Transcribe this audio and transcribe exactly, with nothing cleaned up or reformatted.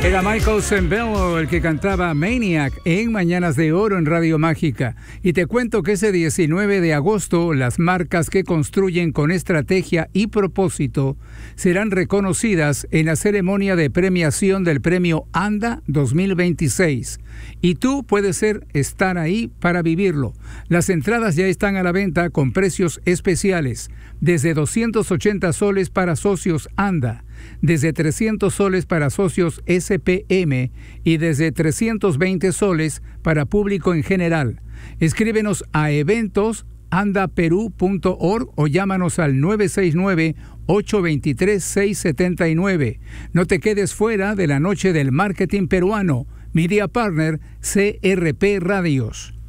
Era Michael Sembello el que cantaba Maniac en Mañanas de Oro en Radio Mágica. Y te cuento que ese diecinueve de agosto las marcas que construyen con estrategia y propósito serán reconocidas en la ceremonia de premiación del premio ANDA dos mil veintiséis. Y tú puedes ser, estar ahí para vivirlo. Las entradas ya están a la venta con precios especiales, desde doscientos ochenta soles para socios ANDA, desde trescientos soles para socios S P M y desde trescientos veinte soles para público en general. Escríbenos a eventos anda perú punto org o llámanos al nueve seis nueve, ocho dos tres, seis siete nueve. No te quedes fuera de la noche del marketing peruano. Media Partner C R P Radios.